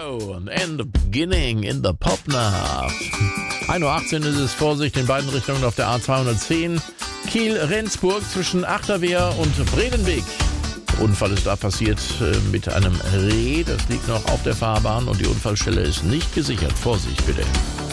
Zero and the beginning in the Popnacht. 1:18 Uhr ist es, Vorsicht in beiden Richtungen auf der A210. Kiel-Rendsburg zwischen Achterwehr und Bredenweg. Unfall ist da passiert mit einem Reh, das liegt noch auf der Fahrbahn und die Unfallstelle ist nicht gesichert. Vorsicht bitte.